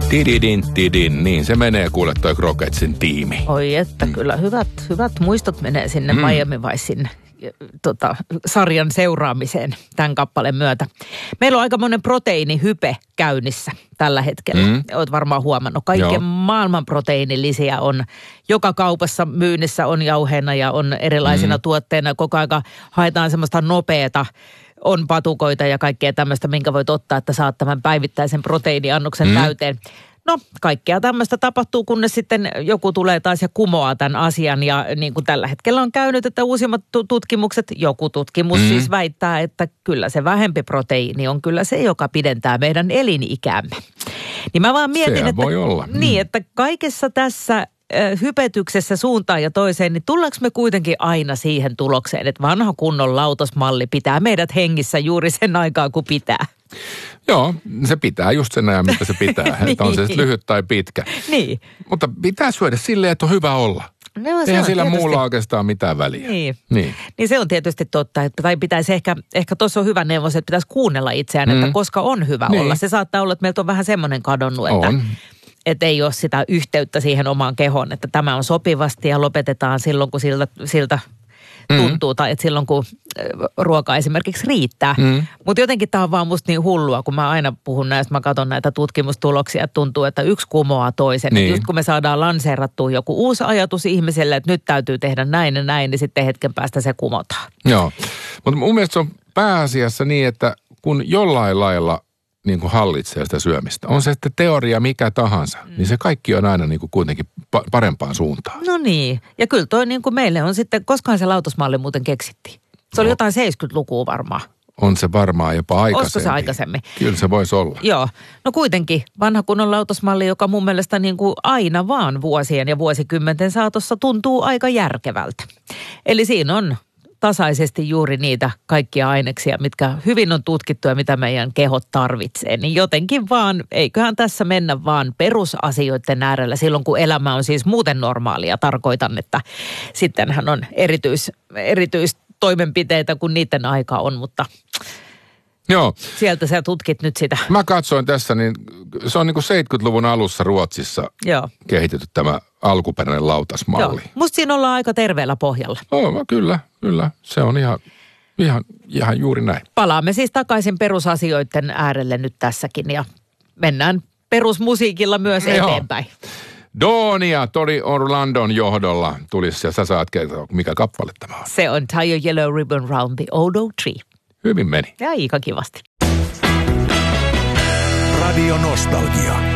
Tididin, niin se menee kuule toi Crocetsin tiimi. Oi että kyllä hyvät muistot menee sinne Miami Vicein sarjan seuraamiseen tämän kappaleen myötä. Meillä on aika monen proteiinihype käynnissä tällä hetkellä. Olet varmaan huomannut. Kaiken maailman proteiinilisiä on joka kaupassa myynnissä, on jauheena ja on erilaisina tuotteina. Koko aika haetaan semmoista nopeata, on patukoita ja kaikkea tämmöistä, minkä voit ottaa, että saat tämän päivittäisen proteiiniannoksen täyteen. No, kaikkea tämmöistä tapahtuu, kunnes sitten joku tulee taas ja kumoaa tämän asian. Ja niin kuin tällä hetkellä on käynyt, että uusimmat tutkimukset, joku tutkimus siis väittää, että kyllä se vähempi proteiini on kyllä se, joka pidentää meidän elinikämme. Niin mä vaan mietin, sehän että, voi olla. Niin, että kaikessa tässä hypetyksessä suuntaan ja toiseen, niin tullaanko me kuitenkin aina siihen tulokseen, että vanha kunnon lautasmalli pitää meidät hengissä juuri sen aikaa, kun pitää? Joo, se pitää just sen ajan, mitä se pitää. Että on se sitten lyhyt tai pitkä. Niin. Mutta pitää syödä silleen, että on hyvä olla. No, eihän sillä muulla oikeastaan mitään väliä. Niin se on tietysti totta. Tai pitäisi ehkä tuossa on hyvä neuvos, että pitäisi kuunnella itseään, että koska on hyvä olla. Se saattaa olla, että meiltä on vähän semmoinen kadonnut, että ei ole sitä yhteyttä siihen omaan kehoon, että tämä on sopivasti ja lopetetaan silloin, kun siltä tuntuu, tai että silloin, kun ruoka esimerkiksi riittää. Mutta jotenkin tämä on vaan musta niin hullua, kun mä aina puhun näistä, mä katson näitä tutkimustuloksia, että tuntuu, että yksi kumoaa toisen. Niin. Just kun me saadaan lanseerattua joku uusi ajatus ihmiselle, että nyt täytyy tehdä näin ja näin, niin sitten hetken päästä se kumotaan. Joo, mutta mun mielestä se on pääasiassa niin, että kun jollain lailla niin kuin hallitsee sitä syömistä. On se sitten teoria mikä tahansa, niin se kaikki on aina niin kuin kuitenkin parempaan suuntaan. No niin, ja kyllä toi niin kuin meille on sitten, koskahan se lautasmalli muuten keksittiin? Se oli jotain 70-lukua varmaan. On se varmaan jopa aikaisemmin. Olisiko se aikaisemmin? Kyllä se voisi olla. Joo, no kuitenkin vanha kunnon lautasmalli, joka mun mielestä niin kuin aina vaan vuosien ja vuosikymmenten saatossa tuntuu aika järkevältä. Eli siinä on tasaisesti juuri niitä kaikkia aineksia, mitkä hyvin on tutkittu ja mitä meidän kehot tarvitsee. Niin jotenkin vaan, eiköhän tässä mennä vaan perusasioiden äärellä silloin, kun elämä on siis muuten normaalia. Tarkoitan, että sittenhän on erityistoimenpiteitä, kun niiden aika on, mutta joo. Sieltä sä tutkit nyt sitä. Mä katsoin tässä, niin se on niin kuin 70-luvun alussa Ruotsissa kehitetty tämä alkuperäinen lautasmalli. Joo. Musta siinä ollaan aika terveellä pohjalla. Kyllä. Se on ihan juuri näin. Palaamme siis takaisin perusasioiden äärelle nyt tässäkin ja mennään perusmusiikilla myös eteenpäin. Doonia Tori Orlandon johdolla tulisi ja sä saat kertoa, mikä kappale tämä on. Se on Tie a Yellow Ribbon Round the Old Oak Tree. Hyvin meni. Ja aika kivasti. Radio Nostalgia.